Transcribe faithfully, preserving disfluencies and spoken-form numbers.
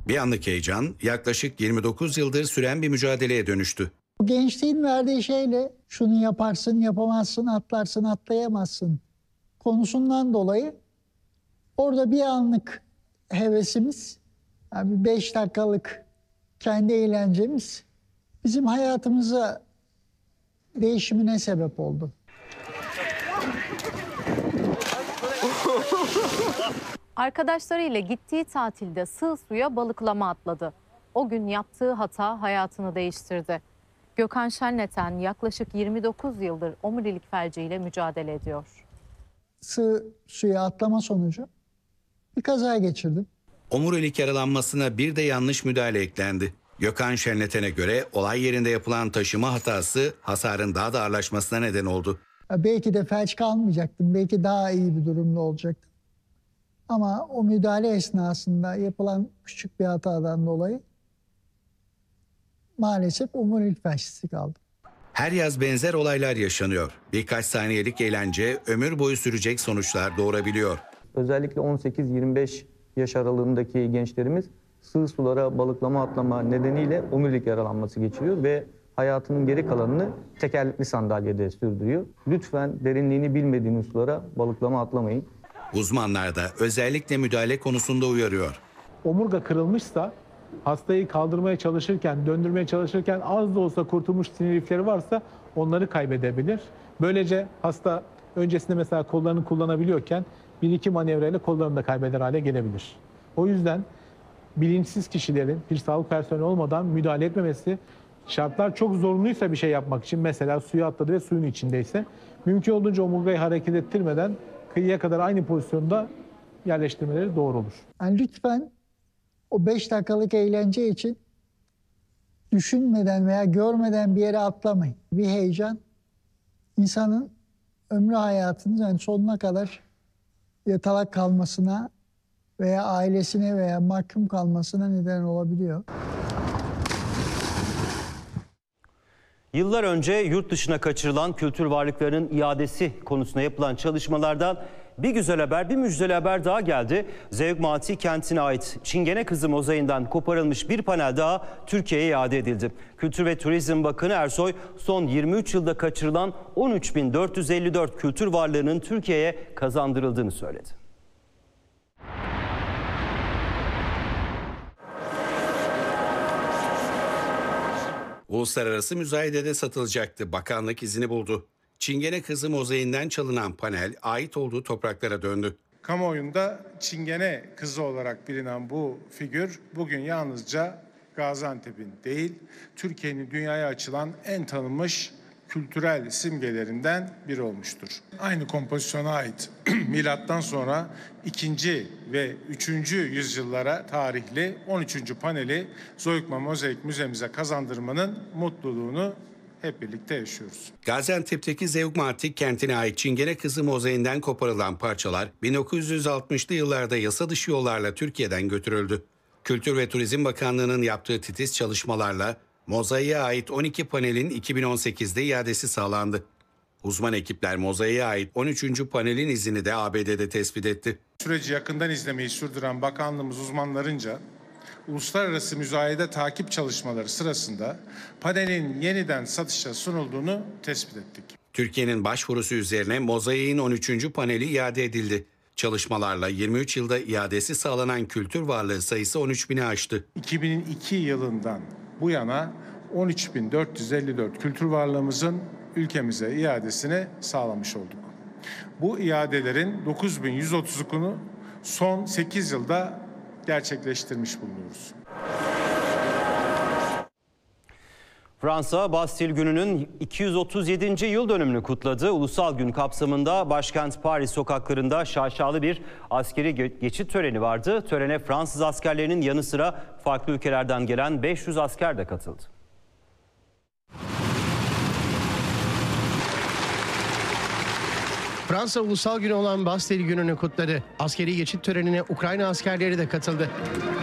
Bir anlık heyecan yaklaşık yirmi dokuz yıldır süren bir mücadeleye dönüştü. Gençliğin verdiği şeyle şunu yaparsın, yapamazsın, atlarsın, atlayamazsın konusundan dolayı orada bir anlık hevesimiz, yani beş dakikalık kendi eğlencemiz bizim hayatımıza değişimine sebep oldu. Arkadaşlarıyla gittiği tatilde sığ suya balıklama atladı. O gün yaptığı hata hayatını değiştirdi. Gökhan Şenleten yaklaşık yirmi dokuz yıldır omurilik felciyle mücadele ediyor. Sığ suya atlama sonucu bir kaza geçirdim. Omurilik yaralanmasına bir de yanlış müdahale eklendi. Gökhan Şenleten'e göre olay yerinde yapılan taşıma hatası hasarın daha da ağırlaşmasına neden oldu. Ya belki de felç kalmayacaktım, belki daha iyi bir durumda olacaktım. Ama o müdahale esnasında yapılan küçük bir hatadan dolayı maalesef omurilik felçlisi kaldım. Her yaz benzer olaylar yaşanıyor. Birkaç saniyelik eğlence ömür boyu sürecek sonuçlar doğurabiliyor. Özellikle on sekiz yirmi beş yaş aralığındaki gençlerimiz sığ sulara balıklama atlama nedeniyle omurilik yaralanması geçiriyor ve hayatının geri kalanını tekerlekli sandalyede sürdürüyor. Lütfen derinliğini bilmediğiniz sulara balıklama atlamayın. Uzmanlar da özellikle müdahale konusunda uyarıyor. Omurga kırılmışsa hastayı kaldırmaya çalışırken, döndürmeye çalışırken az da olsa kurtulmuş sinir lifleri varsa onları kaybedebilir. Böylece hasta öncesinde mesela kollarını kullanabiliyorken bir iki manevrayla kollarını da kaybeder hale gelebilir. O yüzden bilinçsiz kişilerin bir sağlık personeli olmadan müdahale etmemesi, şartlar çok zorunluysa bir şey yapmak için, mesela suya atladı ve suyun içindeyse mümkün olduğunca omurgayı hareket ettirmeden kıyıya kadar aynı pozisyonda yerleştirmeleri doğru olur. Yani lütfen o beş dakikalık eğlence için düşünmeden veya görmeden bir yere atlamayın. Bir heyecan insanın ömrü hayatının yani sonuna kadar yatalak kalmasına veya ailesine veya mahkum kalmasına neden olabiliyor. Yıllar önce yurt dışına kaçırılan kültür varlıklarının iadesi konusunda yapılan çalışmalardan bir güzel haber, bir müjdeli haber daha geldi. Zeugmati kentine ait Çingene Kızı mozaiğinden koparılmış bir panel daha Türkiye'ye iade edildi. Kültür ve Turizm Bakanı Ersoy son yirmi üç yılda kaçırılan on üç bin dört yüz elli dört kültür varlığının Türkiye'ye kazandırıldığını söyledi. Uluslararası müzayedede satılacaktı. Bakanlık izini buldu. Çingene Kızı mozaiğinden çalınan panel ait olduğu topraklara döndü. Kamuoyunda Çingene Kızı olarak bilinen bu figür bugün yalnızca Gaziantep'in değil, Türkiye'nin dünyaya açılan en tanınmış kültürel simgelerinden biri olmuştur. Aynı kompozisyona ait milattan sonra ikinci ve üçüncü yüzyıllara tarihli on üçüncü paneli Zeugma Mozaik Müzemize kazandırmanın mutluluğunu hep birlikte yaşıyoruz. Gaziantep'teki Zeugmati kentine ait Çingene Kızı mozaiğinden koparılan parçalar bin dokuz yüz altmışlı yıllarda yasa dışı yollarla Türkiye'den götürüldü. Kültür ve Turizm Bakanlığı'nın yaptığı titiz çalışmalarla mozaiğe ait on iki panelin iki bin on sekizde iadesi sağlandı. Uzman ekipler mozaiğe ait on üçüncü panelin izini de A B D'de tespit etti. Süreci yakından izlemeyi sürdüren bakanlığımız uzmanlarınca uluslararası müzayede takip çalışmaları sırasında panelin yeniden satışa sunulduğunu tespit ettik. Türkiye'nin başvurusu üzerine mozaiğin on üçüncü paneli iade edildi. Çalışmalarla yirmi üç yılda iadesi sağlanan kültür varlığı sayısı on üç bini aştı. iki bin iki yılından bu yana on üç bin dört yüz elli dört kültür varlığımızın ülkemize iadesini sağlamış olduk. Bu iadelerin dokuz bin yüz otuzunu son sekiz yılda gerçekleştirmiş bulunuyoruz. Fransa, Bastil Günü'nün iki yüz otuz yedinci yıl dönümünü kutladı. Ulusal gün kapsamında başkent Paris sokaklarında şaşalı bir askeri geçit töreni vardı. Törene Fransız askerlerinin yanı sıra farklı ülkelerden gelen beş yüz asker de katıldı. Fransa Ulusal Günü olan Bastil Günü'nü kutladı. Askeri geçit törenine Ukrayna askerleri de katıldı.